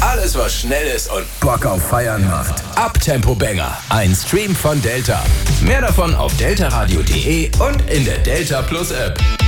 Alles, was schnell ist und Bock auf Feiern macht. Uptempo Banger, ein Stream von Delta. Mehr davon auf deltaradio.de und in der Delta Plus App.